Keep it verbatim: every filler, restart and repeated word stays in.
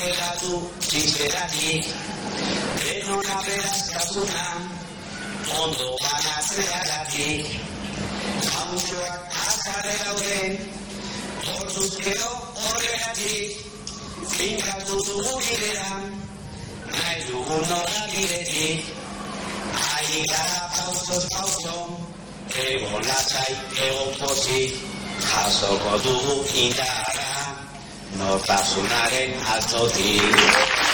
geratu txintxeratik, denon aberaztasuna, ondo banatzeagatik, jamuntxoak azarre dauden, orduzkero horregatik, finkatu dugu bideran, nahi dugun norabidetik, ari gara pausoz pauso, egon lasai, egon pozik, jasoko dugu indarra, nortasunaren altzotik.